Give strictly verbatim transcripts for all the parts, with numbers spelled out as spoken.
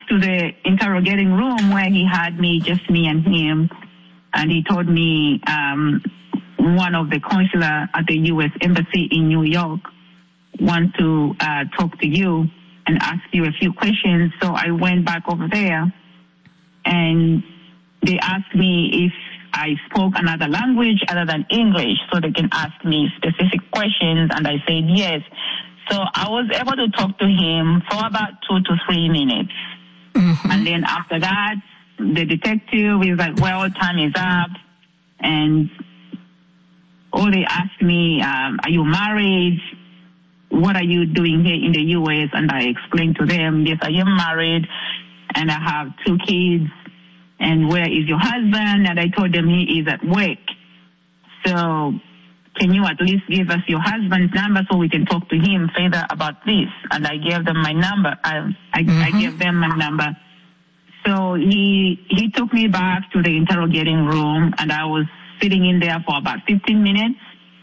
to the interrogating room where he had me, just me and him, and he told me um, one of the consular at the U S Embassy in New York wants to uh, talk to you and ask you a few questions. So I went back over there, and they asked me if I spoke another language other than English so they can ask me specific questions, and I said yes. So I was able to talk to him for about two to three minutes. Mm-hmm. And then after that, the detective is like, well, time is up. And all they asked me, um, are you married? What are you doing here in the U S? And I explained to them, yes, I am married, and I have two kids. And where is your husband? And I told them he is at work. So can you at least give us your husband's number so we can talk to him further about this? And I gave them my number. I, I, mm-hmm. I gave them my number. So he he took me back to the interrogating room, and I was sitting in there for about fifteen minutes.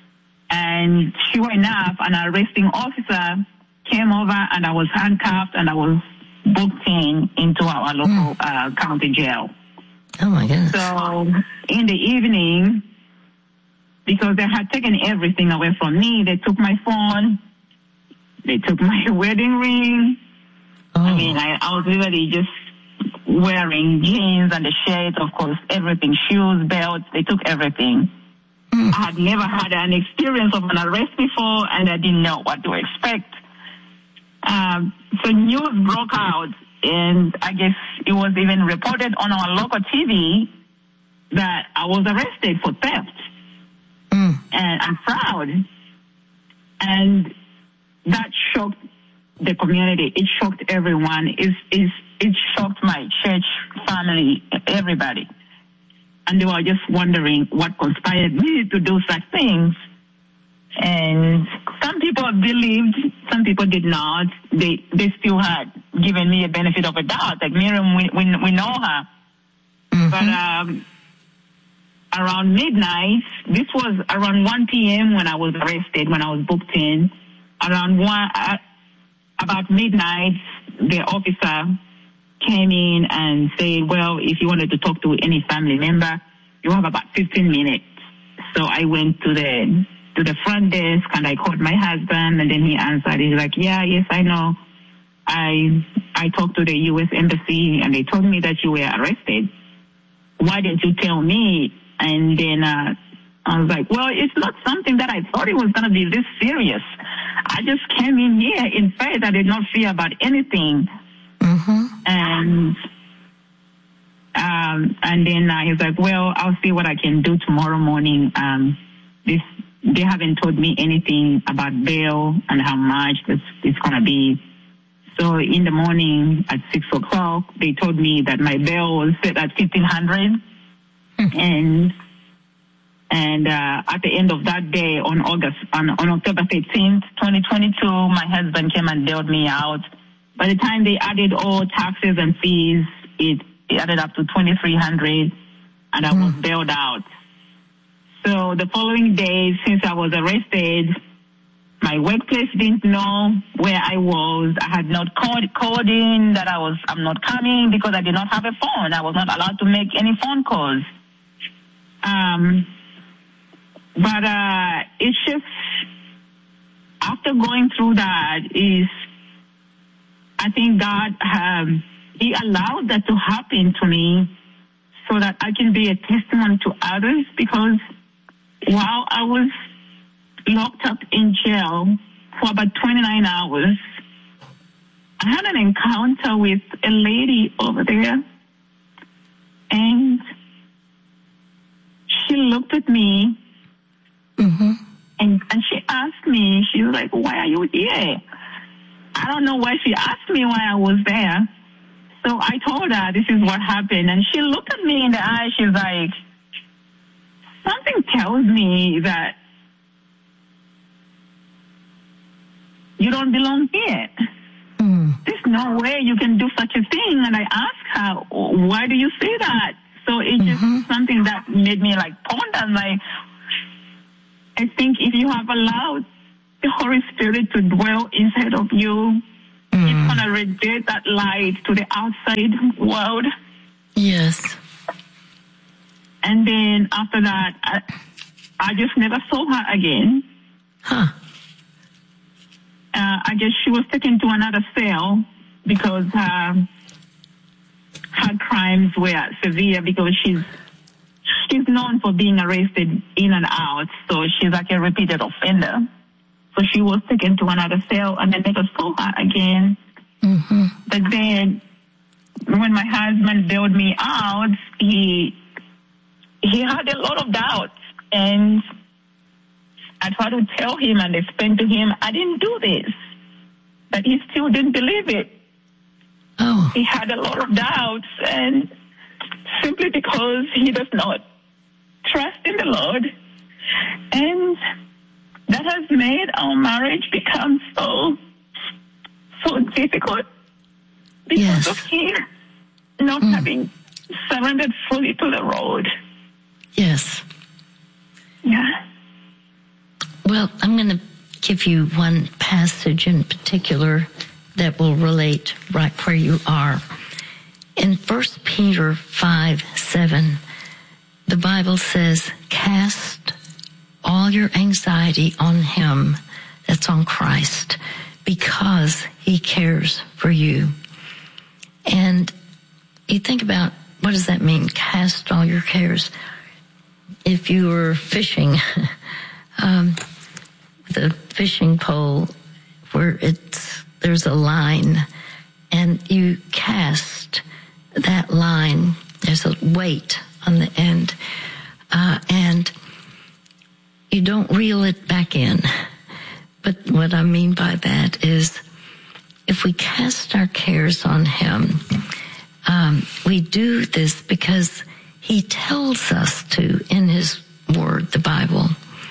And sure enough, an arresting officer came over, and I was handcuffed, and I was booked in into our local mm. uh, county jail. Oh, my goodness. So in the evening, because they had taken everything away from me, they took my phone, they took my wedding ring. Oh. I mean, I, I was literally just wearing jeans and a shirt, of course, everything, shoes, belts, they took everything. Mm. I had never had an experience of an arrest before, and I didn't know what to expect. Um, so news broke out, and I guess it was even reported on our local T V that I was arrested for theft. Mm. And I'm proud. And that shocked the community. It shocked everyone. It, it, it shocked my church family, everybody. And they were just wondering what conspired me to do such things. And some people believed, some people did not. They they still had given me a benefit of a doubt. Like Miriam, we we, we know her. Mm-hmm. But um, around midnight, this was around one p.m. when I was arrested, when I was booked in. Around one, uh, about midnight, the officer came in and said, well, if you wanted to talk to any family member, you have about fifteen minutes. So I went to the to the front desk, and I called my husband, and then he answered. He's like, yeah, yes, I know. I I talked to the U S Embassy, and they told me that you were arrested. Why didn't you tell me? And then uh, I was like, well, it's not something that I thought it was going to be this serious. I just came in here in faith. I did not fear about anything. Mm-hmm. And um, and then uh, he's like, well, I'll see what I can do tomorrow morning. Um, this They haven't told me anything about bail and how much it's, it's going to be. So in the morning at six o'clock, they told me that my bail was set at fifteen hundred. Mm-hmm. And and uh, at the end of that day, on August, on, on October thirteenth, twenty twenty-two, my husband came and bailed me out. By the time they added all taxes and fees, it, it added up to twenty-three hundred, and I mm-hmm. was bailed out. So the following day, since I was arrested, my workplace didn't know where I was. I had not called, called in that I was, I'm not coming because I did not have a phone. I was not allowed to make any phone calls. Um, but uh, it's just, after going through that, is, I think God, um, He allowed that to happen to me so that I can be a testimony to others, because while I was locked up in jail for about twenty-nine hours, I had an encounter with a lady over there, and she looked at me, mm-hmm. and, and she asked me, she was like, why are you here? I don't know why she asked me why I was there. So I told her this is what happened, and she looked at me in the eye. She's like, something tells me that you don't belong here. Mm. There's no way you can do such a thing. And I asked her, why do you say that? So it's mm-hmm. just something that made me like ponder. Like, I think if you have allowed the Holy Spirit to dwell inside of you, Mm. It's going to radiate that light to the outside world. Yes. And then after that, I, I just never saw her again. Huh. Uh, I guess she was taken to another cell because her, her crimes were severe, because she's she's known for being arrested in and out, so she's like a repeated offender. So she was taken to another cell, and then they never saw her again. Mm-hmm. But then when my husband bailed me out, he he had a lot of doubts, and I tried to tell him and explain to him, I didn't do this. But he still didn't believe it. Oh. He had a lot of doubts, and simply because he does not trust in the Lord. And that has made our marriage become so, so difficult because yes. of him not mm. having surrendered fully to the Lord. Yes. Yeah. Well, I'm going to give you one passage in particular that will relate right where you are. In First Peter five seven, the Bible says, cast all your anxiety on him, that's on Christ, because he cares for you. And you think about, what does that mean, cast all your cares? If you were fishing, um, the fishing pole where it's, there's a line, and you cast that line, there's a weight on the end, uh, and you don't reel it back in. But what I mean by that is, if we cast our cares on him, um, we do this because he tells us to in his word, the Bible.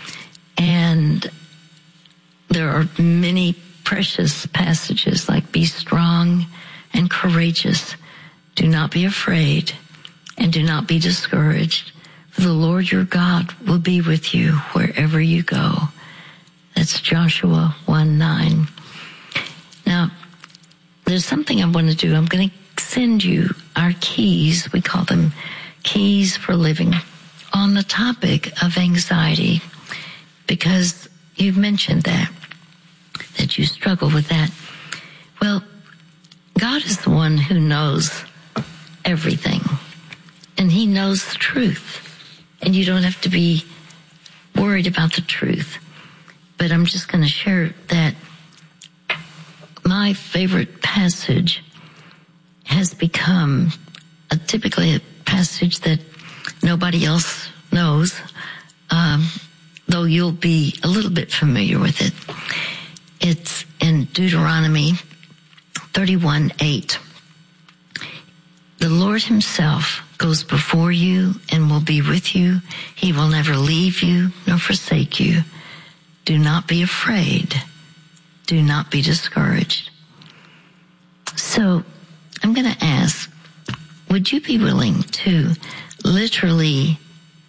And there are many precious passages like, be strong and courageous. Do not be afraid and do not be discouraged. For the Lord your God will be with you wherever you go. That's Joshua one nine. Now, there's something I want to do. I'm going to send you our keys. We call them keys for living, on the topic of anxiety, because you've mentioned that, that you struggle with that. Well, God is the one who knows everything, and he knows the truth, and you don't have to be worried about the truth. But I'm just going to share that my favorite passage has become a, typically a passage that nobody else knows, um, though you'll be a little bit familiar with it. It's in Deuteronomy thirty-one eight. The Lord himself goes before you and will be with you. He will never leave you nor forsake you. Do not be afraid. Do not be discouraged. So I'm going to ask, would you be willing to literally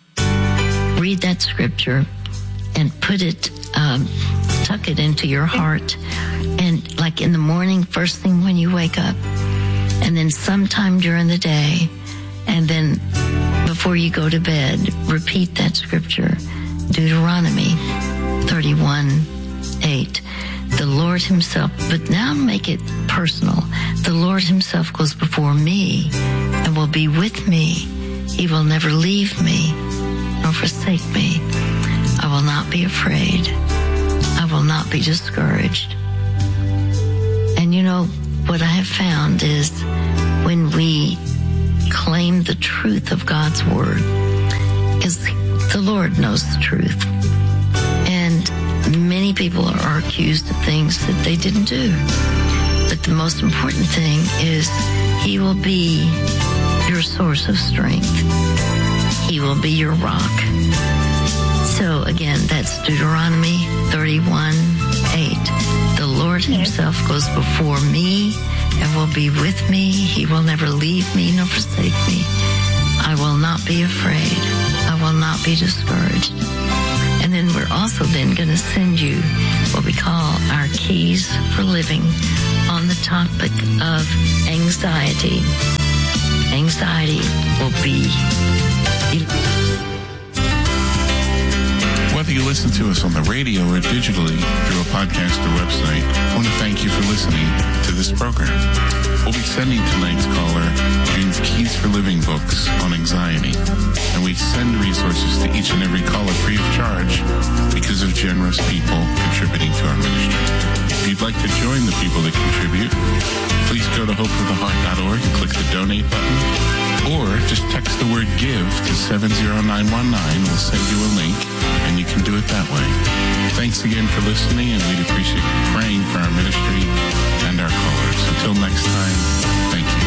read that scripture and put it, um, tuck it into your heart, and like in the morning, first thing when you wake up, and then sometime during the day, and then before you go to bed, repeat that scripture, Deuteronomy thirty-one eight. The Lord himself, but now make it personal. The Lord himself goes before me and will be with me. He will never leave me nor forsake me. I will not be afraid. I will not be discouraged. And you know, what I have found is when we claim the truth of God's word, is the Lord knows the truth. And many people are accused of things that they didn't do. But the most important thing is he will be your source of strength. He will be your rock. So again, that's Deuteronomy thirty-one eight. The Lord himself goes before me and will be with me. He will never leave me nor forsake me. I will not be afraid. I will not be discouraged. And then we're also then going to send you what we call our keys for living on the the topic of anxiety. Anxiety will be... Whether you listen to us on the radio or digitally through a podcast or website, I want to thank you for listening to this program. We'll be sending tonight's caller June's Keys for Living books on anxiety, and we send resources to each and every caller free of charge because of generous people contributing to our ministry. If you'd like to join the people that contribute, please go to hope for the heart dot org and click the donate button, or just text the word give to seven zero nine one nine. We'll send you a link, and you can do it that way. Thanks again for listening, and we'd appreciate you praying for our ministry and our callers. Until next time, thank you.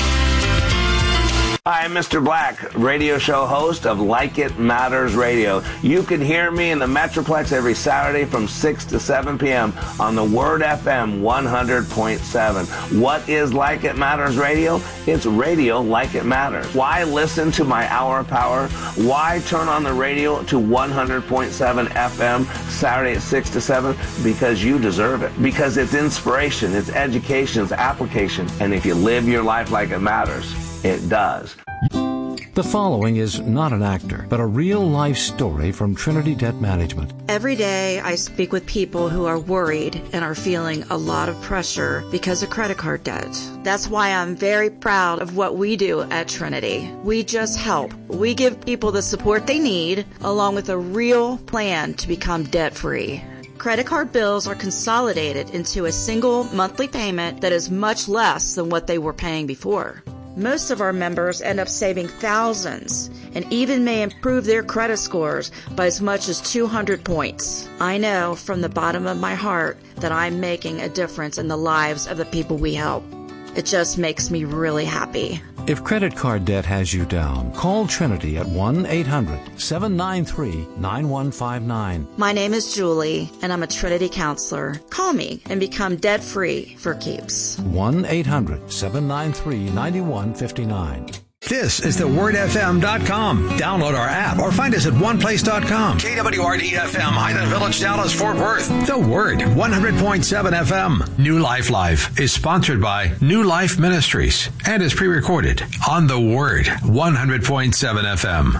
Hi, I'm Mister Black, radio show host of Like It Matters Radio. You can hear me in the Metroplex every Saturday from six to seven p.m. on the Word F M one hundred point seven. What is Like It Matters Radio? It's radio like it matters. Why listen to my hour power? Why turn on the radio to one hundred point seven F M Saturday at six to seven? Because you deserve it. Because it's inspiration, it's education, it's application. And if you live your life like it matters, it does. The following is not an actor, but a real-life story from Trinity Debt Management. Every day I speak with people who are worried and are feeling a lot of pressure because of credit card debt. That's why I'm very proud of what we do at Trinity. We just help. We give people the support they need, along with a real plan to become debt-free. Credit card bills are consolidated into a single monthly payment that is much less than what they were paying before. Most of our members end up saving thousands and even may improve their credit scores by as much as two hundred points. I know from the bottom of my heart that I'm making a difference in the lives of the people we help. It just makes me really happy. If credit card debt has you down, call Trinity at one eight hundred seven nine three nine one five nine. My name is Julie, and I'm a Trinity counselor. Call me and become debt-free for keeps. one eight hundred seven nine three nine one five nine. This is the word f m dot com. Download our app or find us at one place dot com. K W R D F M, Highland Village, Dallas, Fort Worth. The Word, one hundred point seven F M. New Life Live is sponsored by New Life Ministries and is pre-recorded on The Word, one hundred point seven F M.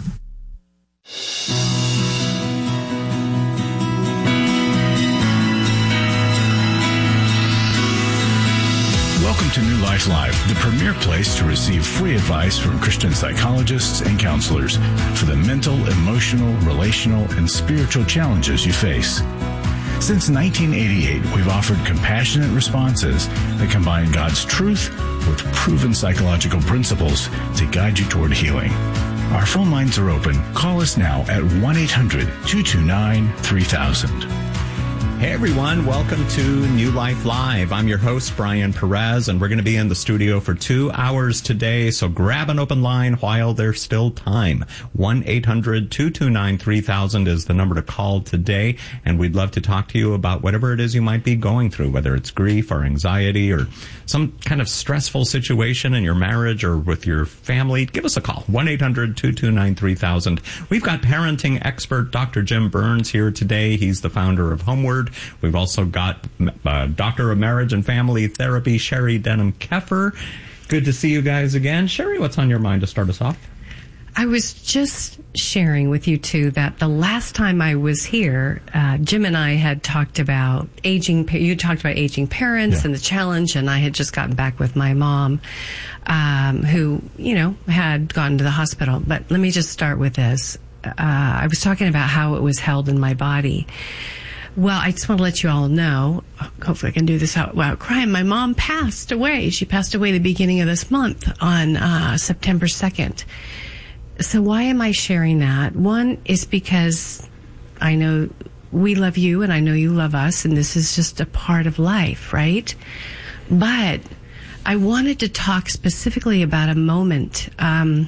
Welcome to New Life Live, the premier place to receive free advice from Christian psychologists and counselors for the mental, emotional, relational, and spiritual challenges you face. Since nineteen eighty-eight, we've offered compassionate responses that combine God's truth with proven psychological principles to guide you toward healing. Our phone lines are open. Call us now at one eight hundred two two nine three thousand. Hey everyone, welcome to New Life Live. I'm your host, Brian Perez, and we're going to be in the studio for two hours today, so grab an open line while there's still time. one eight hundred two two nine three thousand is the number to call today, and we'd love to talk to you about whatever it is you might be going through, whether it's grief or anxiety or some kind of stressful situation in your marriage or with your family. Give us a call, one eight hundred two two nine three thousand. We've got parenting expert Doctor Jim Burns here today. He's the founder of Homeward. We've also got uh, Doctor of Marriage and Family Therapy, Sherry Denham-Keffer. Good to see you guys again. Sherry, what's on your mind to start us off? I was just sharing with you two that the last time I was here, uh, Jim and I had talked about aging, you talked about aging parents yeah. and the challenge, and I had just gotten back with my mom, um, who, you know, had gone to the hospital. But let me just start with this. Uh, I was talking about how it was held in my body. Well, I just want to let you all know, hopefully I can do this out without crying, my mom passed away. She passed away the beginning of this month on uh, September second. So why am I sharing that? One is because I know we love you and I know you love us, and this is just a part of life, right? But I wanted to talk specifically about a moment. Um,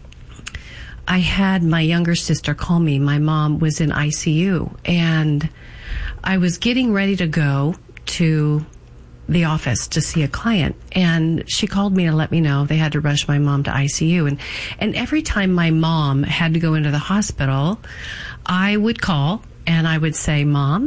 I had my younger sister call me. My mom was in I C U, and I was getting ready to go to the office to see a client, and she called me to let me know they had to rush my mom to I C U. And, and every time my mom had to go into the hospital, I would call and I would say, Mom,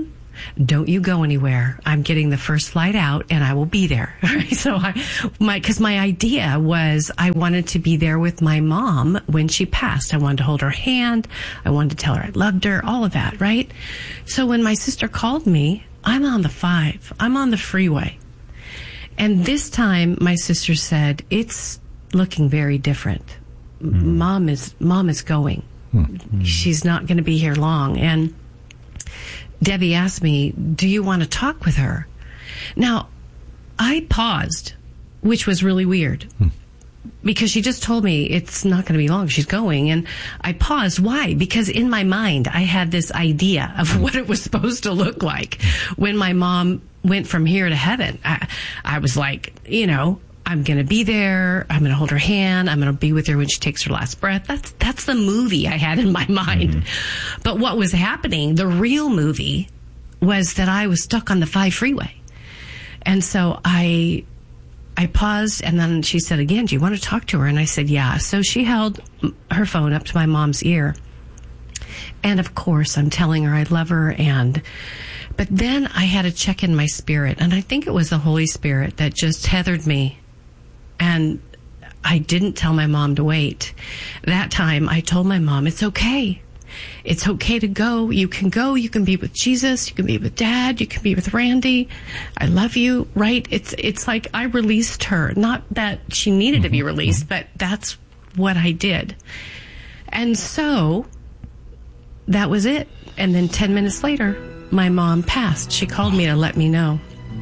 don't you go anywhere. I'm getting the first flight out and I will be there. So I, my, cause my idea was I wanted to be there with my mom when she passed. I wanted to hold her hand. I wanted to tell her I loved her, all of that, right? So when my sister called me, I'm on the five. I'm on the freeway. And this time my sister said, it's looking very different. Mm-hmm. Mom is, mom is going. Mm-hmm. She's not going to be here long. And Debbie asked me, do you want to talk with her? Now, I paused, which was really weird. Mm. Because she just told me it's not going to be long. She's going. And I paused. Why? Because in my mind, I had this idea of what it was supposed to look like when my mom went from here to heaven. I, I was like, you know, I'm going to be there. I'm going to hold her hand. I'm going to be with her when she takes her last breath. That's, that's the movie I had in my mind. Mm-hmm. But what was happening, the real movie, was that I was stuck on the five freeway. And so I, I paused, and then she said again, do you want to talk to her? And I said, yeah. So she held her phone up to my mom's ear. And of course, I'm telling her I love her. And, but then I had a check in my spirit. And I think it was the Holy Spirit that just tethered me. And I didn't tell my mom to wait. That time I told my mom, it's okay. It's okay to go. You can go. You can be with Jesus. You can be with Dad. You can be with Randy. I love you, right? It's it's like I released her. Not that she needed to be released, but that's what I did. And so that was it. And then ten minutes later, my mom passed. She called me to let me know.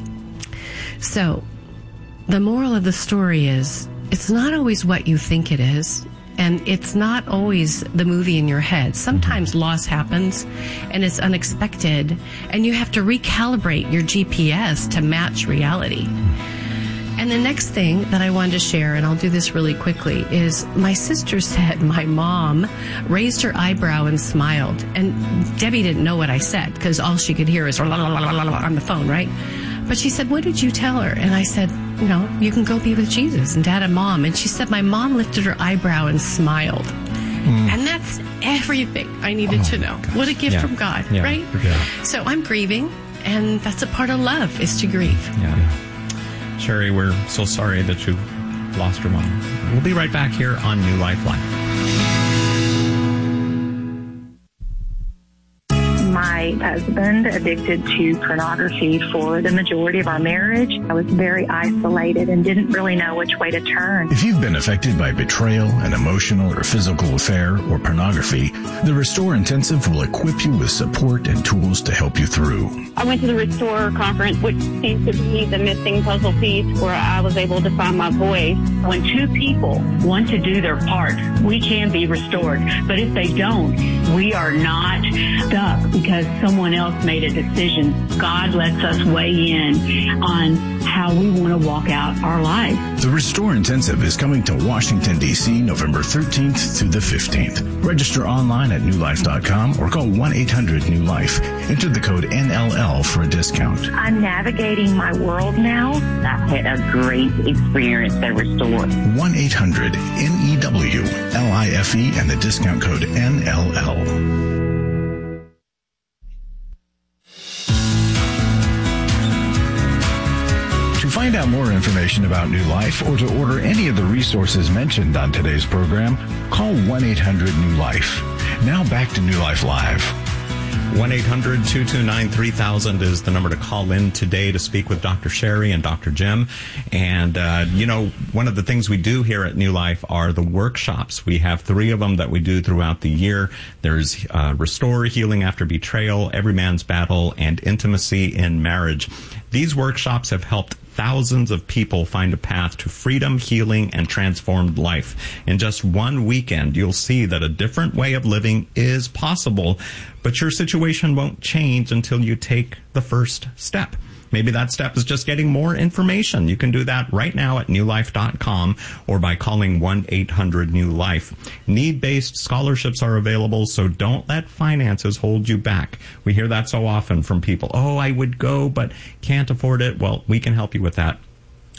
So the moral of the story is, it's not always what you think it is, and it's not always the movie in your head. Sometimes loss happens, and it's unexpected, and you have to recalibrate your G P S to match reality. And the next thing that I wanted to share, and I'll do this really quickly, is my sister said my mom raised her eyebrow and smiled. And Debbie didn't know what I said, because all she could hear is on the phone, right? But she said, what did you tell her? And I said, you know, you can go be with Jesus and Dad and Mom. And she said my mom lifted her eyebrow and smiled. Mm. And that's everything I needed oh, to know. Gosh. What a gift yeah. from God, yeah. right? Yeah. So I'm grieving, and that's a part of love, is to grieve. Yeah. Sherry, we're so sorry that you lost your mom. We'll be right back here on New Life Live. My husband addicted to pornography for the majority of our marriage. I was very isolated and didn't really know which way to turn. If you've been affected by betrayal, an emotional or physical affair, or pornography, the Restore Intensive will equip you with support and tools to help you through. I went to the Restore conference, which seems to be the missing puzzle piece where I was able to find my voice. When two people want to do their part, we can be restored. But if they don't, we are not stuck because someone else made a decision. God lets us weigh in on how we want to walk out our life. The Restore Intensive is coming to Washington, D C November thirteenth through the fifteenth. Register online at new life dot com or call one eight hundred new life. Enter the code N L L for a discount. I'm navigating my world now. I've had a great experience at Restore. one eight hundred N E W L I F E and the discount code N L L. To find out more information about New Life or to order any of the resources mentioned on today's program, call one eight hundred new life. Now back to New Life Live. one eight hundred two two nine three thousand is the number to call in today to speak with Doctor Sherry and Doctor Jim. And, uh, you know, one of the things we do here at New Life are the workshops. We have three of them that we do throughout the year. There's uh, Restore, Healing After Betrayal, Every Man's Battle, and Intimacy in Marriage. These workshops have helped thousands of people find a path to freedom, healing, and transformed life. In just one weekend, you'll see that a different way of living is possible, but your situation won't change until you take the first step. Maybe that step is just getting more information. You can do that right now at new life dot com or by calling one eight hundred new life. Need-based scholarships are available, so don't let finances hold you back. We hear that so often from people. Oh, I would go, but can't afford it. Well, we can help you with that.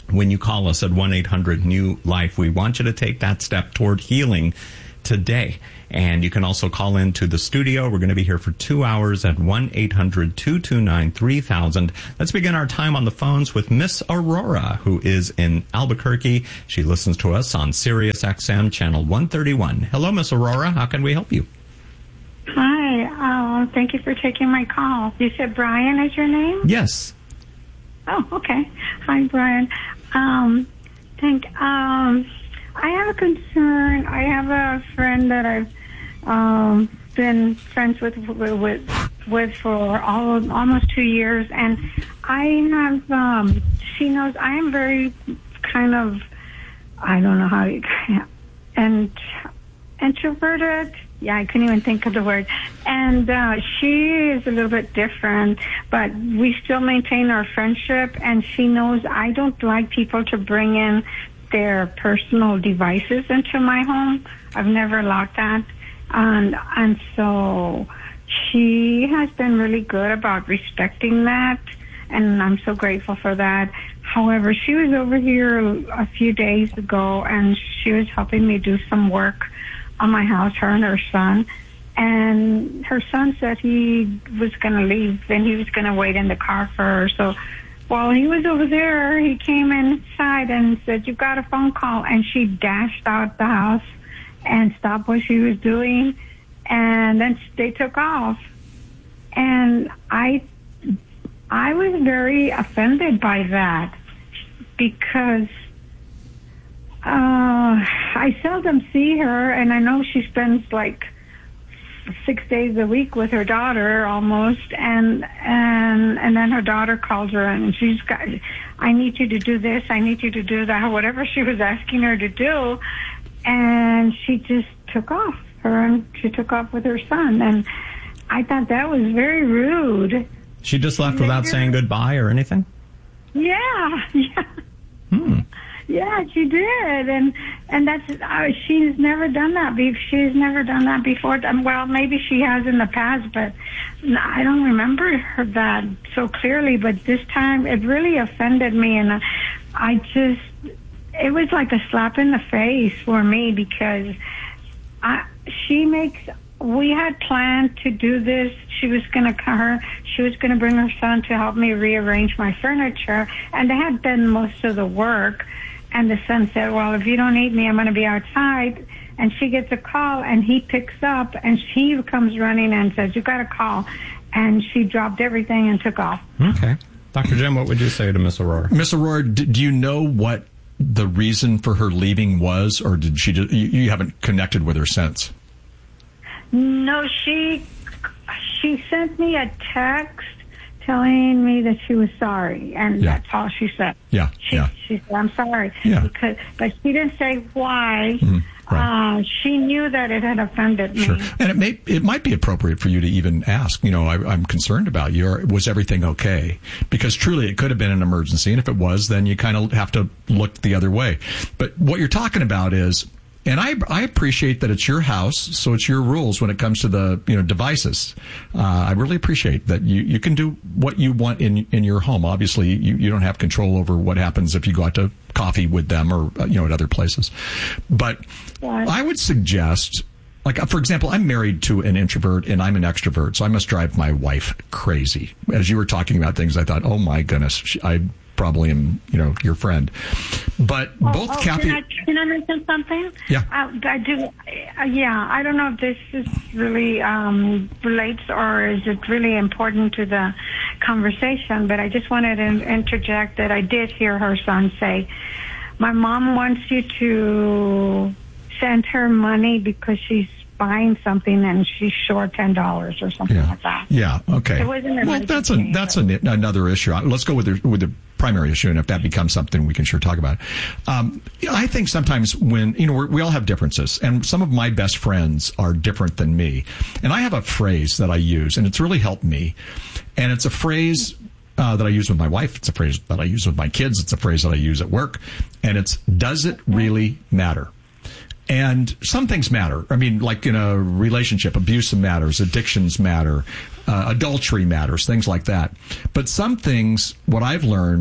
when you call us at one eight hundred new life. We want you to take that step toward healing today. And you can also call into the studio. We're going to be here for two hours at one eight hundred two two nine three thousand. Let's begin our time on the phones with Miss Aurora, who is in Albuquerque. She listens to us on Sirius X M channel one thirty-one. Hello, Miss Aurora. How can we help you? Hi. Uh, thank you for taking my call. You said Brian is your name? Yes. Oh, okay. Hi, Brian. Um, thank. Um, I have a concern. I have a friend that I've um, been friends with with with for all almost two years, and I have. Um, she knows I am very kind of. I don't know how you and introverted. Yeah, I couldn't even think of the word. And uh, she is a little bit different, but we still maintain our friendship. And she knows I don't like people to bring in their personal devices into my home. I've never allowed that. And, and so she has been really good about respecting that. And I'm so grateful for that. However, she was over here a few days ago, and she was helping me do some work on my house, her and her son. And her son said he was going to leave, and he was going to wait in the car for her. So while he was over there, he came inside and said, "You got a phone call." And she dashed out the house and stopped what she was doing. And then they took off. And I, I was very offended by that because Uh, I seldom see her, and I know she spends like six days a week with her daughter almost, and and and then her daughter calls her and she's got, "I need you to do this, I need you to do that," whatever she was asking her to do, and she just took off. Her and she took off with her son, and I thought that was very rude. She just left without saying goodbye or anything? Yeah, yeah. Hmm. Yeah, she did, and and that's uh, she's never done that. Be- she's never done that before. Um, well, maybe she has in the past, but I don't remember her that so clearly. But this time, it really offended me, and I just it was like a slap in the face for me because I she makes. We had planned to do this. She was going to her. She was going to bring her son to help me rearrange my furniture, and they had done most of the work. And the son said, "Well, if you don't need me, I'm going to be outside." And she gets a call, and he picks up, and she comes running and says, "You got a call." And she dropped everything and took off. Okay. Doctor Jim, what would you say to Miss Aurora? Miss Aurora, do, do you know what the reason for her leaving was, or did she? Just, you, you haven't connected with her since? No, she she sent me a text telling me that she was sorry, and yeah. That's all she said. Yeah, she, yeah. She said, "I'm sorry," yeah. because, but she didn't say why. Mm, right. uh, she knew that it had offended me. Sure, and it may it might be appropriate for you to even ask. You know, I, I'm concerned about you. Or was everything okay? Because truly, it could have been an emergency, and if it was, then you kind of have to look the other way. But what you're talking about is. And I, I appreciate that it's your house, so it's your rules when it comes to the, you know, devices. Uh, I really appreciate that you, you can do what you want in in your home. Obviously, you, you don't have control over what happens if you go out to coffee with them or, you know, at other places. But yeah. I would suggest, like, for example, I'm married to an introvert and I'm an extrovert, so I must drive my wife crazy. As you were talking about things, I thought, oh, my goodness, I probably am, you know, your friend. But oh, both oh, Kathy... Can I, can I mention something? Yeah. Uh, I do. Uh, yeah, I don't know if this is really um, relates or is it really important to the conversation, but I just wanted to interject that I did hear her son say, "My mom wants you to send her money because she's buying something and she's short ten dollars or something yeah. like that." Yeah, okay. It wasn't well, that's a that's a, another issue. Let's go with the, with the primary issue, and if that becomes something, we can sure talk about it. Um, I think sometimes when, you know, we're, we all have differences, and some of my best friends are different than me. And I have a phrase that I use, and it's really helped me. And it's a phrase uh, that I use with my wife. It's a phrase that I use with my kids. It's a phrase that I use at work. And it's, does it really matter? And some things matter. I mean, like in a relationship, abuse matters, addictions matter, uh, adultery matters, things like that. But some things, what I've learned,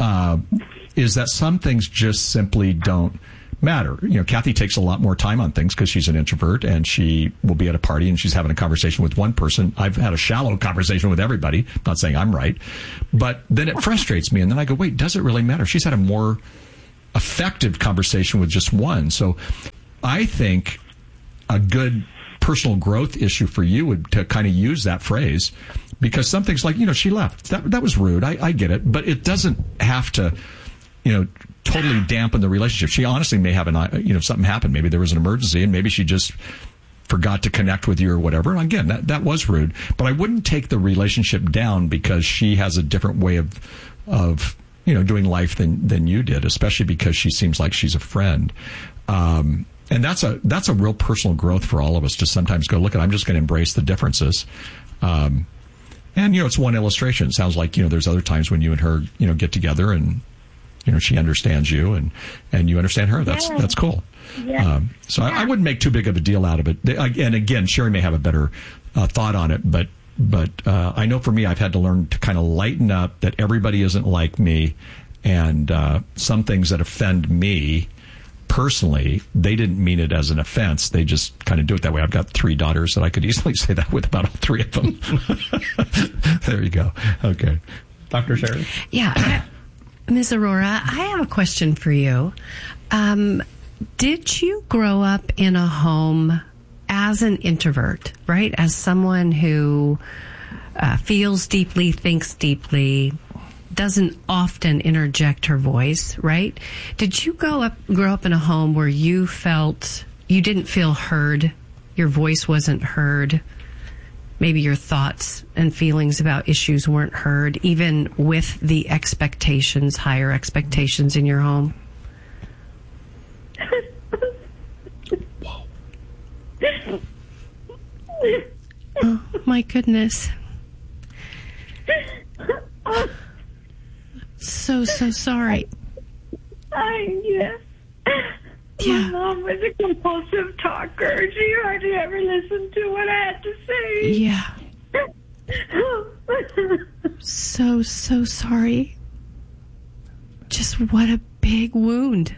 uh, is that some things just simply don't matter. You know, Kathy takes a lot more time on things because she's an introvert, and she will be at a party and she's having a conversation with one person. I've had a shallow conversation with everybody. Not saying I'm right, but then it frustrates me. And then I go, wait, does it really matter? She's had a more effective conversation with just one. So I think a good personal growth issue for you would to kind of use that phrase, because some things like, you know, she left. That, that was rude. I, I get it. But it doesn't have to, you know, totally dampen the relationship. She honestly may have an, you know, something happened. Maybe there was an emergency and maybe she just forgot to connect with you or whatever. And again, that, that was rude, but I wouldn't take the relationship down because she has a different way of, of, you know, doing life than, than you did, especially because she seems like she's a friend. Um, and that's a, that's a real personal growth for all of us to sometimes go, look, I'm just going to embrace the differences. Um, and, you know, it's one illustration. It sounds like, you know, there's other times when you and her, you know, get together and, you know, she understands you and, and you understand her. That's, yeah. that's cool. Yeah. Um, so yeah. I, I wouldn't make too big of a deal out of it. And again, Sherry may have a better uh, thought on it, but, but uh, I know for me, I've had to learn to kind of lighten up that everybody isn't like me. And uh, some things that offend me personally, they didn't mean it as an offense. They just kind of do it that way. I've got three daughters that I could easily say that with about all three of them. There you go. Okay. Doctor Sherry? Yeah. Miz Aurora, I have a question for you. Um, did you grow up in a home as an introvert, right? As someone who uh, feels deeply, thinks deeply, doesn't often interject her voice, right? Did you grow up grow up in a home where you felt you didn't feel heard, your voice wasn't heard? Maybe your thoughts and feelings about issues weren't heard, even with the expectations, higher expectations in your home? Oh, my goodness. So, so sorry. I, yeah. Yeah. My mom was a compulsive talker. She hardly ever listened to what I had to say. Yeah. So, so sorry. Just what a big wound.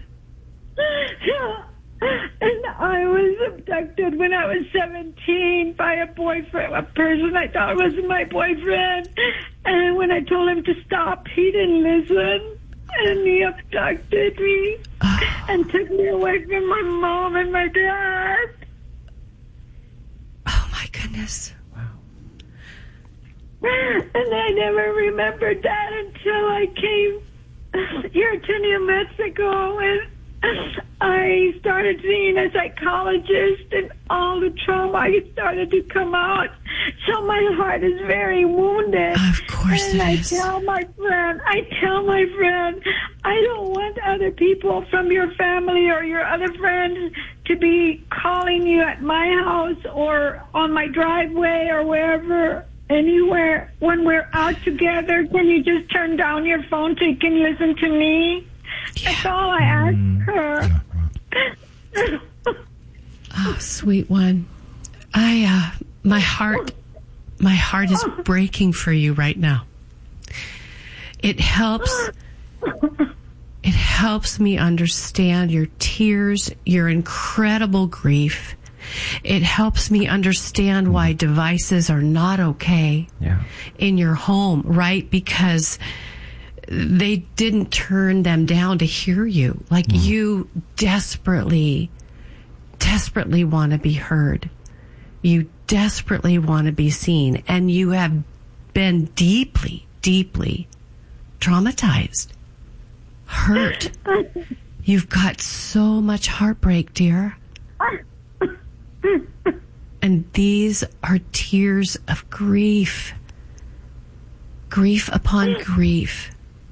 And I was abducted when I was seventeen by a boyfriend, a person I thought was my boyfriend. And when I told him to stop, he didn't listen. And he abducted me oh. and took me away from my mom and my dad. Oh, my goodness. Wow. And I never remembered that until I came here to New Mexico, and I started seeing a psychologist, and all the trauma started to come out. So my heart is very wounded. Of course and it I is. tell my friend, I tell my friend, I don't want other people from your family or your other friends to be calling you at my house or on my driveway or wherever, anywhere. When we're out together, can you just turn down your phone so you can listen to me? Yeah. That's all I asked her. Oh, sweet one. I, uh, my heart, my heart is breaking for you right now. It helps, it helps me understand your tears, your incredible grief. It helps me understand why devices are not okay yeah. in your home, right? Because they didn't turn them down to hear you. Like mm. you desperately, desperately want to be heard. You desperately want to be seen. And you have been deeply, deeply traumatized, hurt. You've got so much heartbreak, dear. And these are tears of grief. Grief upon grief.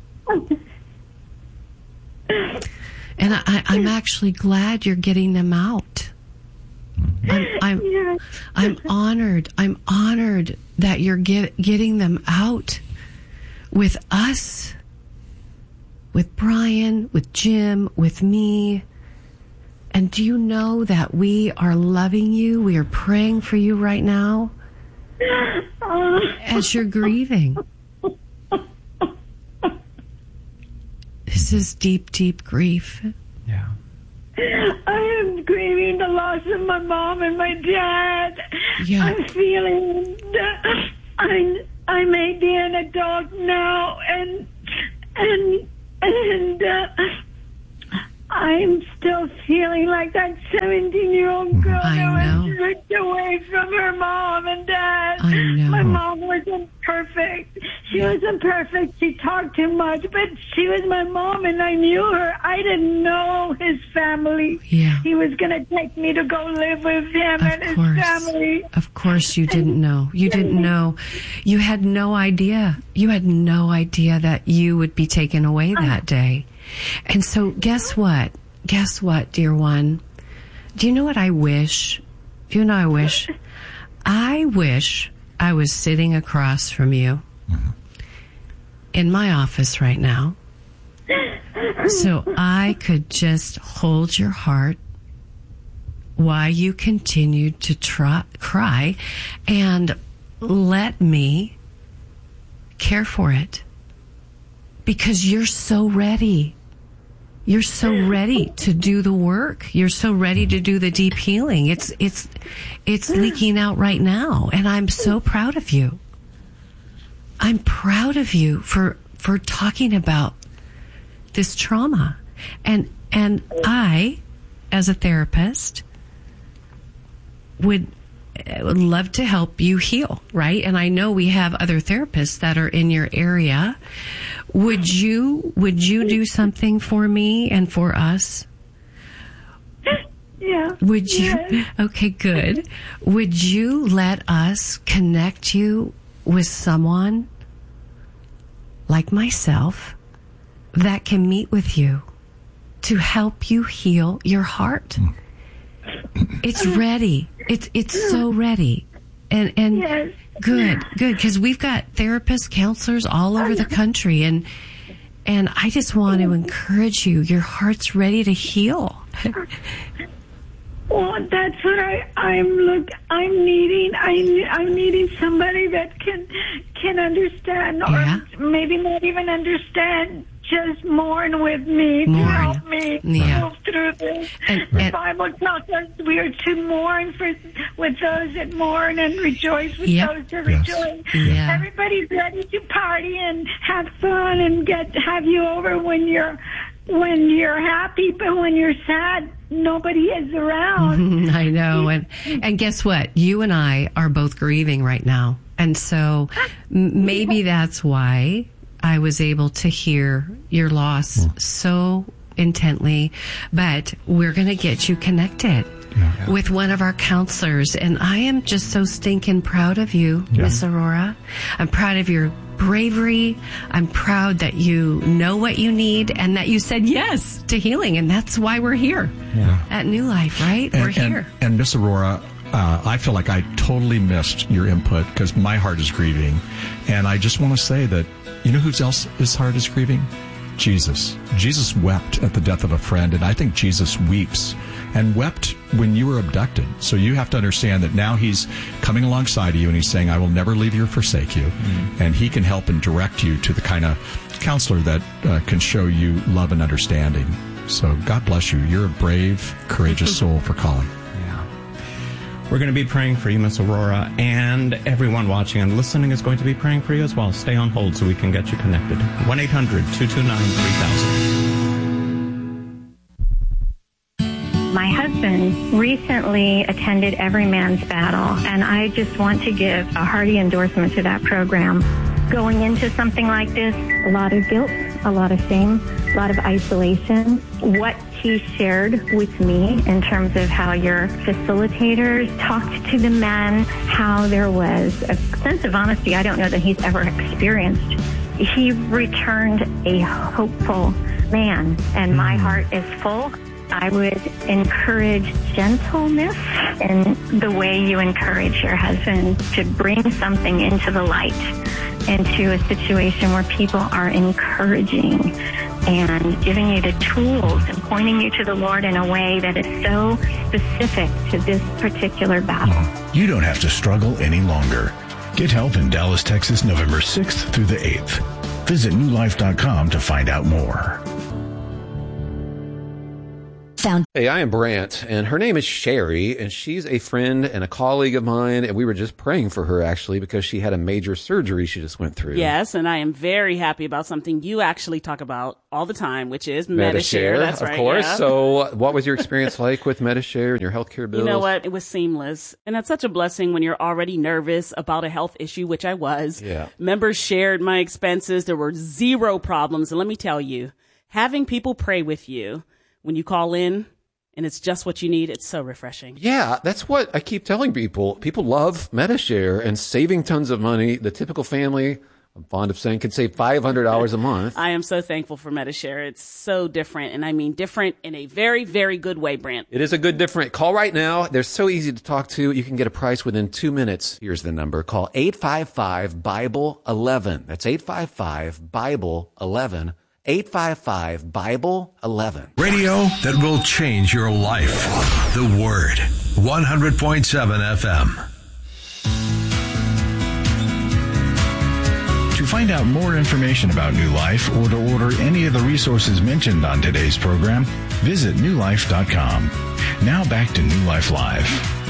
And I, I'm actually glad you're getting them out. I'm, I'm, yes. I'm honored. I'm honored that you're get, getting them out with us, with Brian, with Jim, with me. And do you know that we are loving you? We are praying for you right now as you're grieving. This is deep, deep grief. Yeah. I am grieving the loss of my mom and my dad. Yeah. I'm feeling that I I may be an adult now, and and and uh, I'm still feeling like that seventeen-year-old girl I that know. was ripped away from her mom and dad. I know. My mom wasn't perfect. She wasn't perfect. She talked too much, but she was my mom, and I knew her. I didn't know his family. Yeah. He was going to take me to go live with him Of and his course. family. Of course you didn't know. You didn't know. You had no idea. You had no idea that you would be taken away that day. And so guess what? Guess what, dear one? Do you know what I wish? Do you know what I wish? I wish I was sitting across from you in my office right now, so I could just hold your heart while you continued to try, cry and let me care for it, because you're so ready. You're so ready to do the work. You're so ready to do the deep healing. It's it's it's leaking out right now, and I'm so proud of you. I'm proud of you for for talking about this trauma. And and I, as a therapist, would would love to help you heal, right? And I know we have other therapists that are in your area. Would you would you do something for me and for us? Yeah. Would you? Yes. Okay, good. Would you let us connect you with someone like myself that can meet with you to help you heal your heart? It's ready. It's it's so ready. And and Yes. good, good, because we've got therapists, counselors all over the country, and and I just want to encourage you. Your heart's ready to heal. Well, that's what I, I'm look. I'm needing. I, I'm needing somebody that can can understand, or Yeah. maybe not even understand. Just mourn with me Mourn. to help me Yeah. move through this. And- the and- Bible tells us we are to mourn for with those that mourn and rejoice with Yep. those that Yes. rejoice. Yeah. Everybody's ready to party and have fun and get have you over when you're when you're happy, but when you're sad, nobody is around. I know. And and guess what? You and I are both grieving right now. And so m- maybe that's why I was able to hear your loss so intently. But we're going to get you connected Yeah. with one of our counselors. And I am just so stinking proud of you, Yeah. Miss Aurora. I'm proud of your bravery. I'm proud that you know what you need and that you said yes to healing. And that's why we're here Yeah. at New Life, right? And, we're and, here. and Miss Aurora, uh, I feel like I totally missed your input because my heart is grieving. And I just want to say that, you know who else his heart is grieving? Jesus. Jesus wept at the death of a friend, and I think Jesus weeps and wept when you were abducted. So you have to understand that now he's coming alongside of you and he's saying, I will never leave you or forsake you. Mm-hmm. And he can help and direct you to the kind of counselor that uh, can show you love and understanding. So God bless you. You're a brave, courageous soul for calling. We're going to be praying for you, Miss Aurora, and everyone watching and listening is going to be praying for you as well. Stay on hold so we can get you connected. one eight hundred two two nine three thousand. My husband recently attended Every Man's Battle, and I just want to give a hearty endorsement to that program. Going into something like this, a lot of guilt, a lot of shame, a lot of isolation. What he shared with me in terms of how your facilitators talked to the men, how there was a sense of honesty I don't know that he's ever experienced. He returned a hopeful man, and my heart is full. I would encourage gentleness in the way you encourage your husband to bring something into the light, into a situation where people are encouraging and giving you the tools and pointing you to the Lord in a way that is so specific to this particular battle. You don't have to struggle any longer. Get help in Dallas, Texas, November sixth through the eighth. Visit new life dot com to find out more. Found. Hey, I am Brant, and her name is Sherry, and she's a friend and a colleague of mine, and we were just praying for her, actually, because she had a major surgery she just went through. Yes, and I am very happy about something you actually talk about all the time, which is Medi-Share. Medi-Share. That's of right, course. yeah. So what was your experience like with Medi-Share and your healthcare bills? You know what? It was seamless. And that's such a blessing when you're already nervous about a health issue, which I was. Yeah. Members shared my expenses. There were zero problems. And let me tell you, having people pray with you when you call in, and it's just what you need, it's so refreshing. Yeah, that's what I keep telling people. People love Medi-Share and saving tons of money. The typical family, I'm fond of saying, can save five hundred dollars a month. I am so thankful for Medi-Share. It's so different, and I mean different in a very, very good way, Brant. It is a good different. Call right now. They're so easy to talk to. You can get a price within two minutes. Here's the number. Call eight five five, Bible eleven. That's eight five five, Bible eleven. eight five five, Bible eleven. Radio that will change your life. The Word. one hundred point seven F M. To find out more information about New Life or to order any of the resources mentioned on today's program, visit new life dot com. Now back to New Life Live.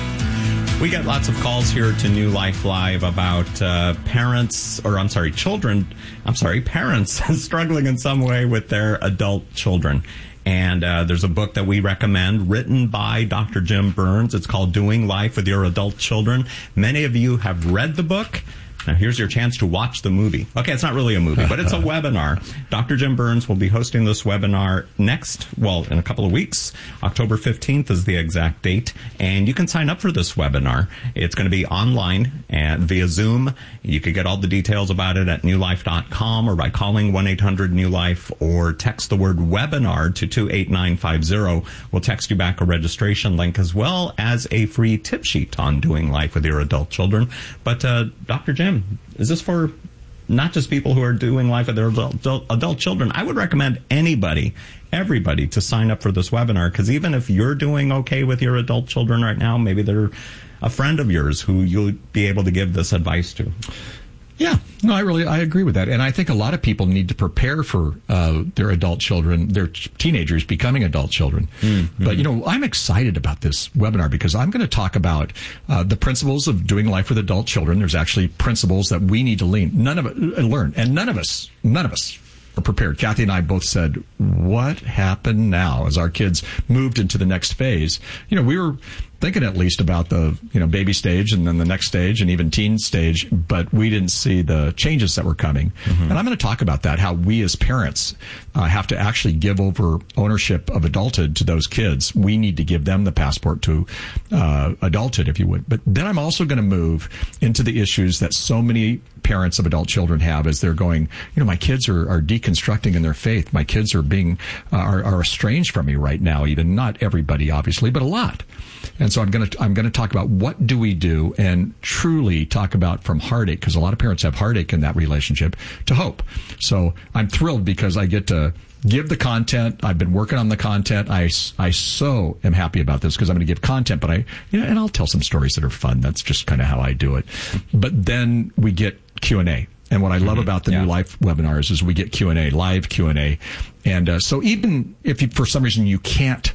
We get lots of calls here to New Life Live about uh, parents, or I'm sorry, children, I'm sorry, parents struggling in some way with their adult children. And uh, there's a book that we recommend written by Doctor Jim Burns. It's called Doing Life with Your Adult Children. Many of you have read the book. Now, here's your chance to watch the movie. Okay, it's not really a movie, but it's a webinar. Doctor Jim Burns will be hosting this webinar next, well, in a couple of weeks. October fifteenth is the exact date, and you can sign up for this webinar. It's going to be online and via Zoom. You can get all the details about it at new life dot com or by calling one eight hundred new life or text the word webinar to two eight nine five zero. We'll text you back a registration link as well as a free tip sheet on doing life with your adult children. But uh, Doctor Jim, is this for not just people who are doing life with their adult, adult children? I would recommend anybody, everybody, to sign up for this webinar, because even if you're doing okay with your adult children right now, maybe they're a friend of yours who you'll be able to give this advice to. Yeah, no, I really, I agree with that. And I think a lot of people need to prepare for uh, their adult children, their teenagers becoming adult children. Mm-hmm. But, you know, I'm excited about this webinar because I'm going to talk about uh, the principles of doing life with adult children. There's actually principles that we need to lean, none of it, learn. And none of us, none of us are prepared. Kathy and I both said, what happened now as our kids moved into the next phase? You know, we were thinking at least about the, you know, baby stage and then the next stage and even teen stage, but we didn't see the changes that were coming. Mm-hmm. And I'm going to talk about that, how we as parents uh, have to actually give over ownership of adulthood to those kids. We need to give them the passport to uh, adulthood, if you would. But then I'm also going to move into the issues that so many parents of adult children have as they're going, you know, my kids are, are deconstructing in their faith. My kids are being, uh, are, are estranged from me right now, even not everybody, obviously, but a lot. And so I'm going to I'm going to talk about what do we do and truly talk about from heartache, because a lot of parents have heartache in that relationship, to hope. So I'm thrilled because I get to give the content. I've been working on the content. I, I so am happy about this because I'm going to give content, but I, you know, and I'll tell some stories that are fun. That's just kind of how I do it. But then we get Q and A. And what I love mm-hmm. about the yeah. New Life webinars is we get Q and A, live Q and A. And uh, so even if you, for some reason you can't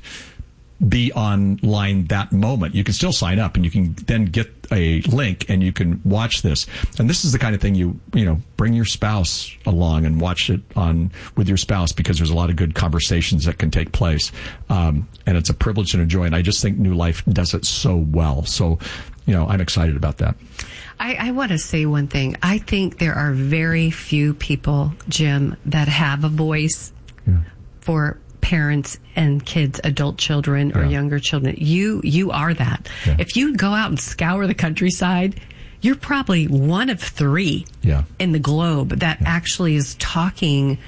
be online that moment, you can still sign up and you can then get a link and you can watch this. And this is the kind of thing you, you know, bring your spouse along and watch it on with your spouse, because there's a lot of good conversations that can take place. Um, and it's a privilege and a joy. And I just think New Life does it so well. So, you know, I'm excited about that. I, I want to say one thing. I think there are very few people, Jim, that have a voice yeah. for parents and kids, adult children or yeah. younger children. You you are that. Yeah. If you go out and scour the countryside, you're probably one of three yeah. in the globe that yeah. actually is talking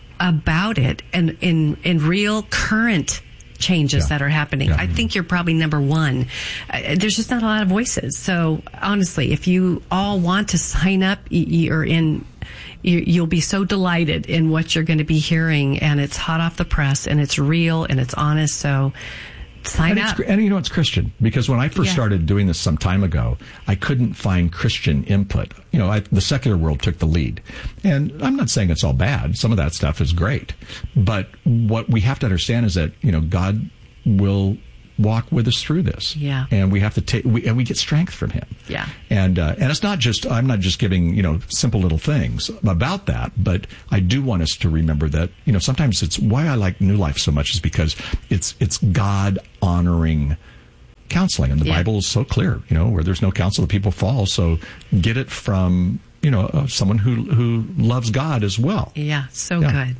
about it and in in real current changes yeah. that are happening. Yeah. I think you're probably number one. Uh, there's just not a lot of voices. So honestly, if you all want to sign up, you're in. You'll be so delighted in what you're going to be hearing, and it's hot off the press, and it's real, and it's honest, so sign and up. And you know, it's Christian, because when I first yeah. started doing this some time ago, I couldn't find Christian input. You know, I, the secular world took the lead. And I'm not saying it's all bad. Some of that stuff is great. But what we have to understand is that, you know, God will walk with us through this. Yeah. And we have to take, we, and we get strength from him. Yeah. And, uh, and it's not just, I'm not just giving, you know, simple little things about that, but I do want us to remember that, you know, sometimes it's why I like New Life so much is because it's, it's God honoring counseling. And the Yeah. Bible is so clear, you know, where there's no counsel, the people fall. So get it from, you know, uh, someone who, who loves God as well. Yeah. So Yeah. good.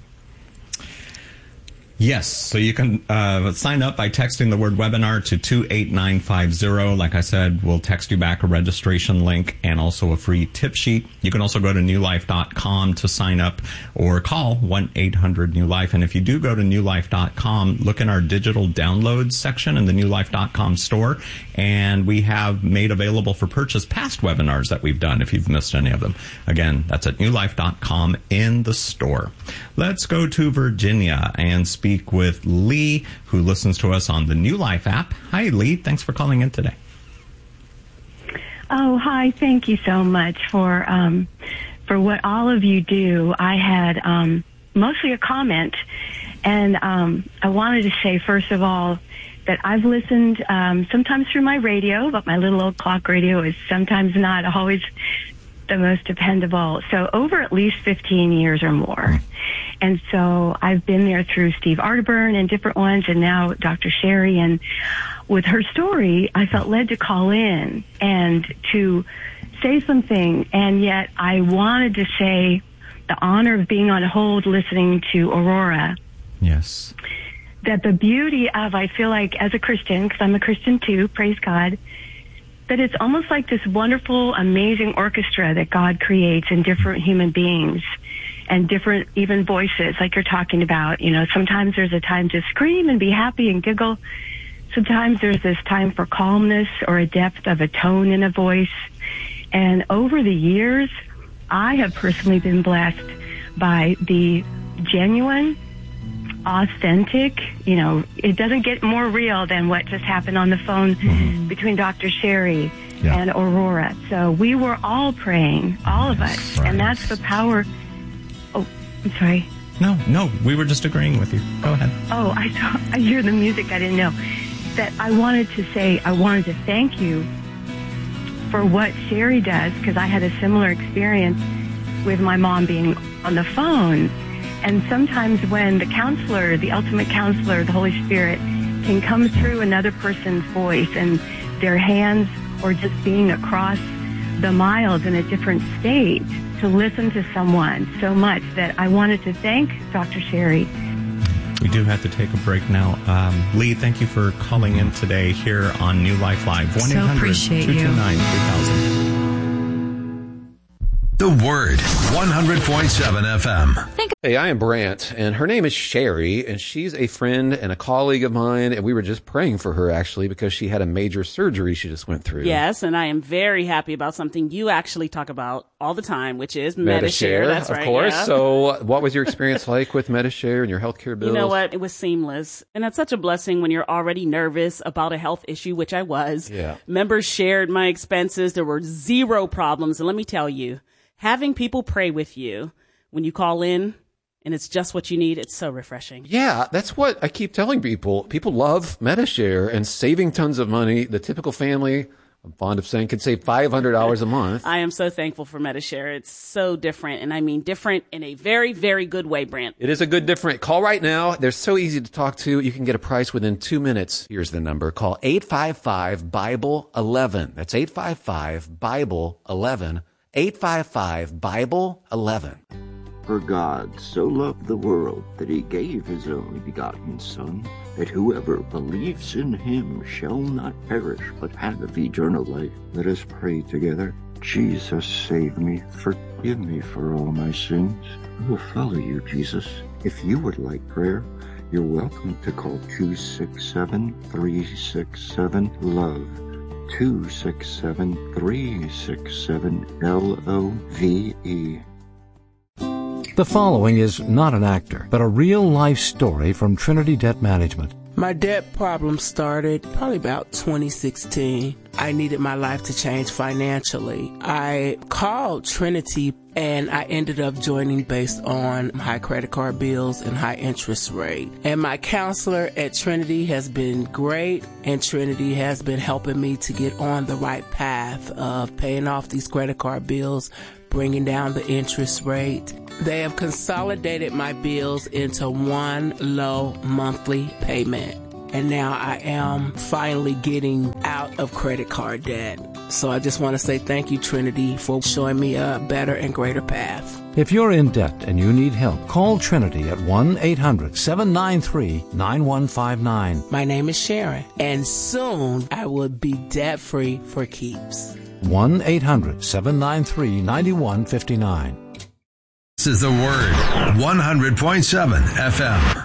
Yes, so you can uh, sign up by texting the word webinar to two eight nine five zero. Like I said, we'll text you back a registration link and also a free tip sheet. You can also go to new life dot com to sign up or call one eight hundred new life. And if you do go to new life dot com, look in our digital downloads section in the new life dot com store. And we have made available for purchase past webinars that we've done if you've missed any of them. Again, that's at new life dot com in the store. Let's go to Virginia and speak speak with Lee, who listens to us on the New Life app. Hi, Lee. Thanks for calling in today. Oh, hi. Thank you so much for um, for what all of you do. I had um, mostly a comment, and um, I wanted to say, first of all, that I've listened um, sometimes through my radio, but my little old clock radio is sometimes not always the most dependable. So over at least fifteen years or more. And so I've been there through Steve Arterburn and different ones, and now Doctor Sherry. And with her story, I felt led to call in and to say something. And yet I wanted to say the honor of being on hold listening to Aurora. Yes. That the beauty of, I feel like as a Christian, because I'm a Christian too, praise God, that it's almost like this wonderful, amazing orchestra that God creates in different human beings and different even voices, like you're talking about. You know, sometimes there's a time to scream and be happy and giggle. Sometimes there's this time for calmness or a depth of a tone in a voice. And over the years, I have personally been blessed by the genuine, authentic, you know, it doesn't get more real than what just happened on the phone mm-hmm. between Doctor Sherry yeah. and Aurora. So we were all praying, all of us. Right. And that's the power. Oh, I'm sorry. No, no, we were just agreeing with you. Go ahead. Oh, I saw, I hear the music. I didn't know. That I wanted to say, I wanted to thank you for what Sherry does, because I had a similar experience with my mom being on the phone. And sometimes when the counselor, the ultimate counselor, the Holy Spirit, can come through another person's voice and their hands, or just being across the miles in a different state, to listen to someone so much, that I wanted to thank Doctor Sherry. We do have to take a break now. Um, Lee, thank you for calling in today here on New Life Live. one eight hundred two two nine three thousand. The Word, one hundred point seven F M. Hey, I am Brant, and her name is Sherry, and she's a friend and a colleague of mine, and we were just praying for her, actually, because she had a major surgery she just went through. Yes, and I am very happy about something you actually talk about all the time, which is Medishare. Medishare. That's of right. course. Yeah. So what was your experience like with Medishare and your healthcare bills? You know what? It was seamless. And that's such a blessing when you're already nervous about a health issue, which I was. Yeah. Members shared my expenses. There were zero problems. And let me tell you, having people pray with you when you call in and it's just what you need, it's so refreshing. Yeah, that's what I keep telling people. People love Medishare and saving tons of money. The typical family, I'm fond of saying, can save five hundred dollars a month. I am so thankful for Medishare. It's so different, and I mean different in a very, very good way, Brant. It is a good different. Call right now. They're so easy to talk to. You can get a price within two minutes. Here's the number. Call eight five five, Bible eleven. That's eight five five, Bible eleven. eight five five, Bible eleven. For God so loved the world that he gave his only begotten Son, that whoever believes in him shall not perish, but have eternal life. Let us pray together. Jesus, save me. Forgive me for all my sins. I will follow you, Jesus. If you would like prayer, you're welcome to call two six seven, three six seven, LOVE. two six seven, three six seven, L O V E. The following is not an actor, but a real-life story from Trinity Debt Management. My debt problem started probably about twenty sixteen. I needed my life to change financially. I called Trinity and I ended up joining based on high credit card bills and high interest rate. And my counselor at Trinity has been great, and Trinity has been helping me to get on the right path of paying off these credit card bills, bringing down the interest rate. They have consolidated my bills into one low monthly payment. And now I am finally getting out of credit card debt. So I just want to say thank you, Trinity, for showing me a better and greater path. If you're in debt and you need help, call Trinity at one eight hundred seven nine three nine one five nine. My name is Sharon, and soon I will be debt-free for keeps. one eight hundred seven nine three nine one five nine. This is The Word, one hundred point seven F M.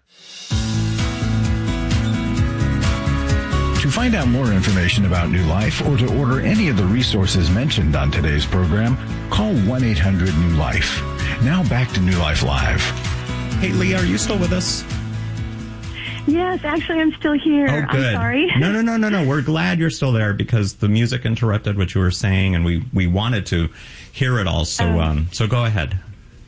To find out more information about New Life or to order any of the resources mentioned on today's program, call one eight hundred new life. Now back to New Life Live. Hey, Lee, are you still with us? Yes, actually, I'm still here. Oh, good. I'm sorry. No, no, no, no, no. We're glad you're still there because the music interrupted what you were saying, and we, we wanted to hear it all. So, um, so go ahead.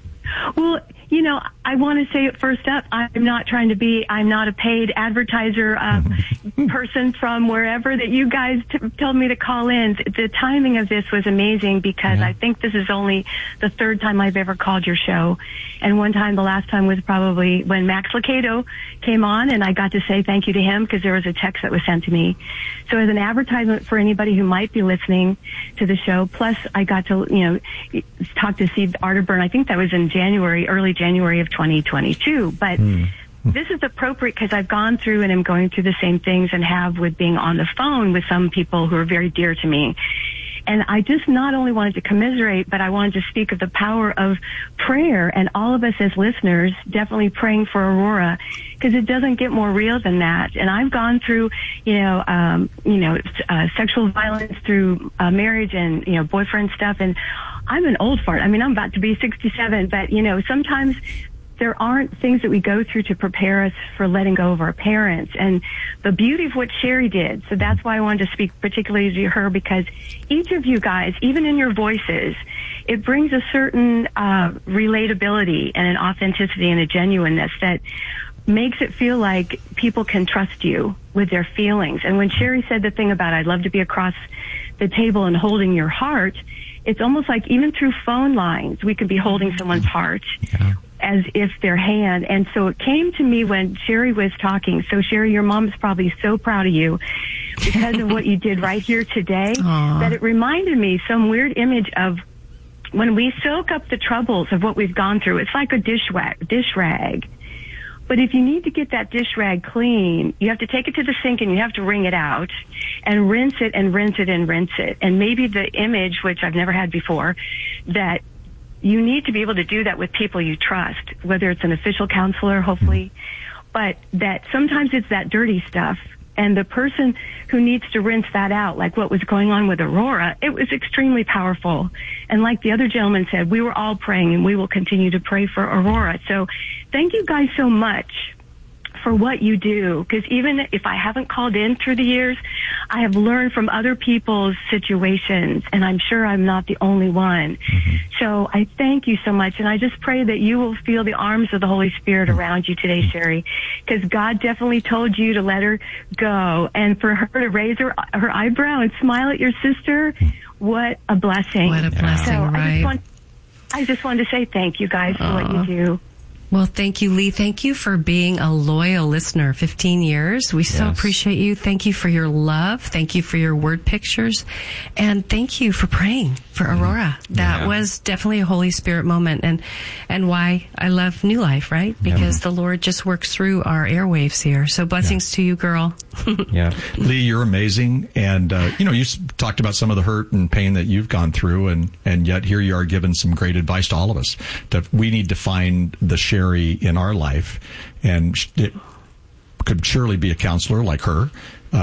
Well, you know, I want to say it first up. I'm not trying to be, I'm not a paid advertiser uh, person from wherever that you guys t- told me to call in. The timing of this was amazing because yeah. I think this is only the third time I've ever called your show. And one time, the last time was probably when Max Lucado came on, and I got to say thank you to him because there was a text that was sent to me. So as an advertisement for anybody who might be listening to the show, plus I got to, you know, talk to Steve Arterburn. I think that was in January, early January of twenty twenty-two. But mm. this is appropriate because I've gone through and am going through the same things and have with being on the phone with some people who are very dear to me. And I just not only wanted to commiserate, but I wanted to speak of the power of prayer and all of us as listeners definitely praying for Aurora because it doesn't get more real than that. And I've gone through, you know, um, you know, uh, sexual violence through uh, marriage and, you know, boyfriend stuff. And I'm an old fart. I mean, I'm about to be sixty-seven, but, you know, sometimes there aren't things that we go through to prepare us for letting go of our parents and the beauty of what Sherry did. So that's why I wanted to speak particularly to her because each of you guys, even in your voices, it brings a certain uh, relatability and an authenticity and a genuineness that makes it feel like people can trust you with their feelings. And when Sherry said the thing about I'd love to be across the table and holding your heart, it's almost like even through phone lines, we could be holding someone's heart. Yeah. As if their hand. And so it came to me when Sherry was talking. So Sherry, your mom is probably so proud of you because of what you did right here today Aww. That it reminded me some weird image of when we soak up the troubles of what we've gone through. It's like a dish rag, dish rag. But if you need to get that dish rag clean, you have to take it to the sink and you have to wring it out and rinse it and rinse it and rinse it. And maybe the image, which I've never had before, that you need to be able to do that with people you trust, whether it's an official counselor, hopefully, but that sometimes it's that dirty stuff. And the person who needs to rinse that out, like what was going on with Aurora, it was extremely powerful. And like the other gentleman said, we were all praying and we will continue to pray for Aurora. So thank you guys so much for what you do, because even if I haven't called in through the years, I have learned from other people's situations, and I'm sure I'm not the only one. Mm-hmm. So I thank you so much, and I just pray that you will feel the arms of the Holy Spirit around you today, Sherry, because God definitely told you to let her go, and for her to raise her, her eyebrow and smile at your sister, what a blessing. What a blessing, so right? I just, want, I just wanted to say thank you guys for uh, what you do. Well, thank you, Lee. Thank you for being a loyal listener. fifteen years. We so yes. appreciate you. Thank you for your love. Thank you for your word pictures. And thank you for praying for Aurora. That yeah. was definitely a Holy Spirit moment. And, and why I love New Life, right? Because yeah. the Lord just works through our airwaves here. So blessings yeah. to you, girl. yeah. Lee, you're amazing. And, uh, you know, you talked about some of the hurt and pain that you've gone through. And, and yet here you are giving some great advice to all of us that we need to find the share in our life, and it could surely be a counselor like her, uh,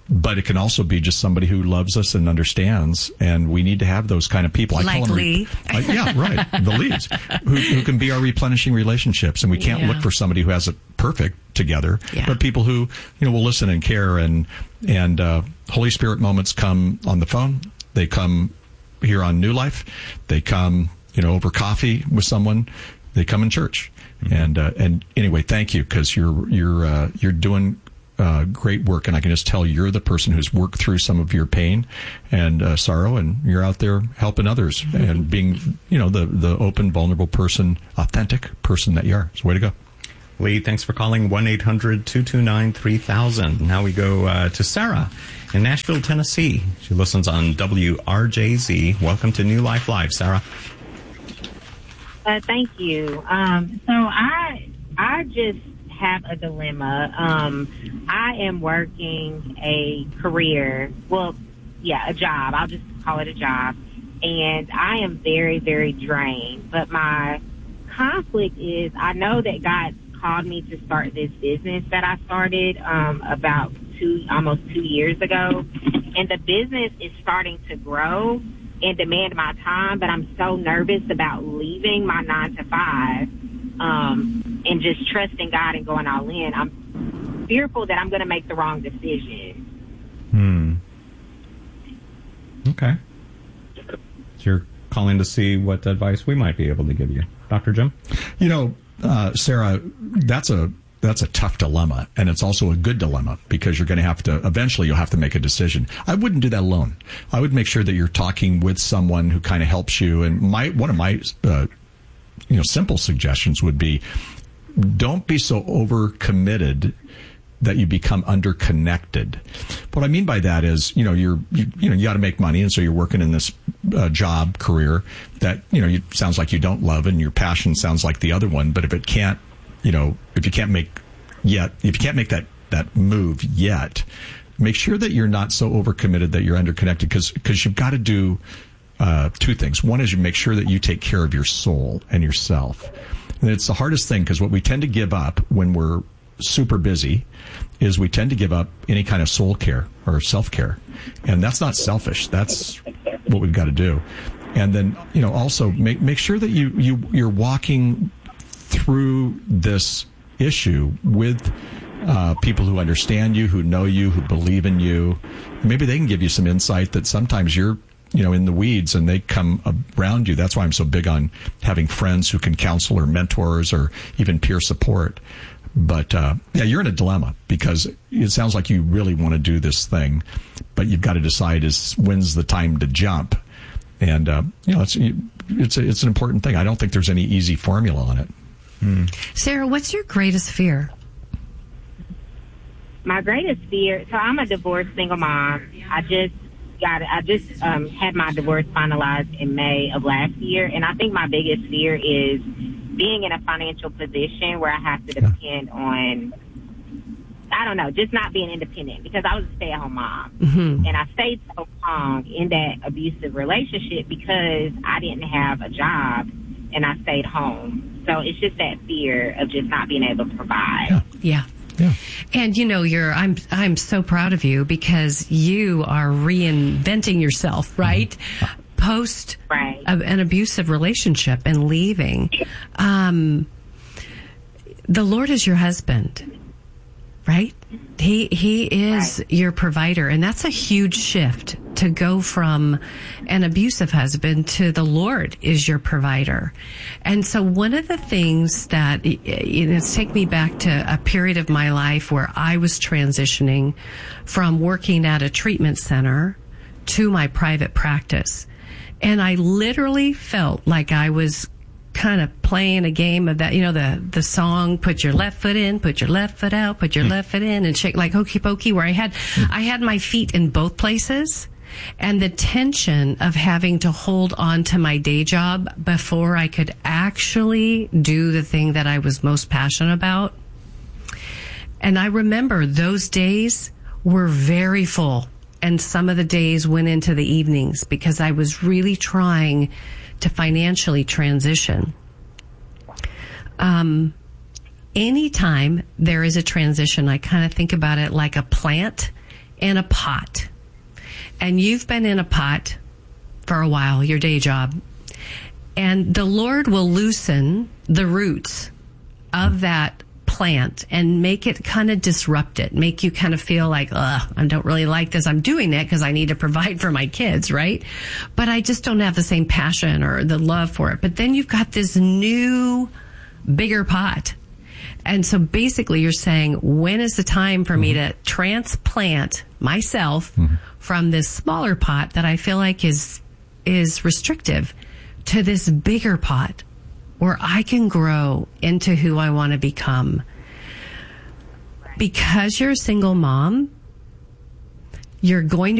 but it can also be just somebody who loves us and understands, and we need to have those kind of people. I like call them Lee. Re- uh, yeah, right. The leads who, who can be our replenishing relationships, and we can't Yeah. look for somebody who has it perfect together, Yeah. but people who, you know, will listen and care. And and uh, Holy Spirit moments come on the phone. They come here on New Life. They come, you know, over coffee with someone. They come in church. Mm-hmm. And uh, and anyway, thank you, because you're you're uh, you're doing uh, great work, and I can just tell you're the person who's worked through some of your pain and uh, sorrow, and you're out there helping others mm-hmm. and being, you know, the the open, vulnerable person, authentic person that you are. So way to go. Lee, thanks for calling one eight hundred two two nine three thousand. Now we go uh, to Sarah in Nashville, Tennessee. She listens on W R J Z. Welcome to New Life Live, Sarah. Uh, thank you. Um, so I I just have a dilemma. Um, I am working a career, well, yeah, a job. I'll just call it a job. And I am very, very drained. But my conflict is I know that God called me to start this business that I started um, about two, almost two years ago. And the business is starting to grow and demand my time, but I'm so nervous about leaving my nine to five um, and just trusting God and going all in. I'm fearful that I'm going to make the wrong decision. Hmm. Okay. So you're calling to see what advice we might be able to give you. Doctor Jim? You know, uh, Sarah, that's a that's a tough dilemma, and it's also a good dilemma, because you're going to have to, eventually you'll have to make a decision. I wouldn't do that alone. I would make sure that you're talking with someone who kind of helps you. And my one of my uh, you know simple suggestions would be, don't be so overcommitted that you become underconnected. What I mean by that is, you know, you're, you, you know, you got to make money. And so you're working in this uh, job career that, you know, you, sounds like you don't love, and your passion sounds like the other one. But if it can't, you know, if you can't make yet, if you can't make that, that move yet, make sure that you're not so overcommitted that you're underconnected, because, because you've got to do uh, two things. One is you make sure that you take care of your soul and yourself. And it's the hardest thing, because what we tend to give up when we're super busy is we tend to give up any kind of soul care or self-care. And that's not selfish. That's what we've got to do. And then, you know, also make, make sure that you, you, you're walking through this issue with uh, people who understand you, who know you, who believe in you. Maybe they can give you some insight that sometimes you're, you know, in the weeds and they come around you. That's why I'm so big on having friends who can counsel, or mentors, or even peer support. But, uh, yeah, you're in a dilemma, because it sounds like you really want to do this thing, but you've got to decide is when's the time to jump. And, uh, you know, it's, it's, a, it's an important thing. I don't think there's any easy formula on it. Hmm. Sarah, what's your greatest fear? My greatest fear, so I'm a divorced single mom. I just got, I just um, had my divorce finalized in May of last year. And I think my biggest fear is being in a financial position where I have to depend on, I don't know, just not being independent, because I was a stay-at-home mom. Mm-hmm. And I stayed so long in that abusive relationship because I didn't have a job and I stayed home. So it's just that fear of just not being able to provide. Yeah. Yeah. Yeah. And you know, you're I'm I'm so proud of you, because you are reinventing yourself, right? Mm-hmm. Post right. a, an abusive relationship and leaving. Um, the Lord is your husband, right? He he is right. your provider, and that's a huge shift to go from an abusive husband to the Lord is your provider. And so one of the things that, you know, it's taken me back to a period of my life where I was transitioning from working at a treatment center to my private practice. And I literally felt like I was kind of playing a game of that, you know, the, the song, put your left foot in, put your left foot out, put your mm. left foot in, and shake like hokey pokey, where I had, mm. I had my feet in both places. And the tension of having to hold on to my day job before I could actually do the thing that I was most passionate about. And I remember those days were very full. And some of the days went into the evenings because I was really trying to financially transition. Um, anytime there is a transition, I kind of think about it like a plant. in a pot, and you've been in a pot for a while, your day job, and the Lord will loosen the roots of that plant and make it kind of disrupt it, make you kind of feel like, ugh, I don't really like this. I'm doing it because I need to provide for my kids, right? But I just don't have the same passion or the love for it. But then you've got this new, bigger pot. And so basically you're saying, when is the time for mm-hmm. me to transplant myself mm-hmm. from this smaller pot that I feel like is is restrictive to this bigger pot where I can grow into who I want to become? Because you're a single mom, you're going to